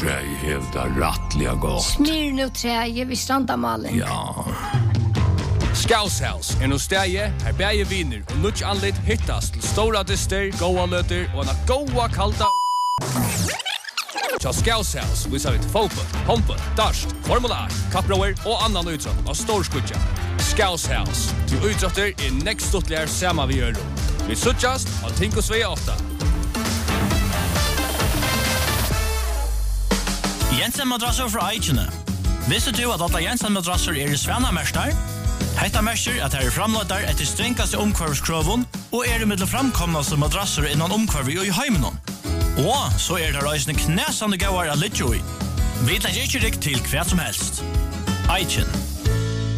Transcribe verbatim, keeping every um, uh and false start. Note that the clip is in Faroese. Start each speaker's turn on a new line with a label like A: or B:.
A: träj helt rättliga gott.
B: Smyr nu träj vid Strandamalen.
A: Ja.
C: Scouse House er no stæje her bæje viner og nutj anlit hittast til stora dyster, goa løter og en goa kalda. Så Scouse House visar vi til fotboll, håndboll, darst, Formula ett, kapprover og annan utråd av storskutja. Scouse House, til utrådter er nekst stuttligere sama vi gjør. Vi suttjast og tink oss vi ofta.
D: Jensen madrasser fra Eichene. Visste du at alle Jensen madrasser er i Svanamerstar? Hetta merker at her er framløytar etter strengaste omkvarvskrøvun og er i middel framkomnaste madrasser innan omkvarvi og i heimenon. Og så er det reisende knæsande gauar av litt jo i. Vi tar ikke rikk til hva som helst. Eichen.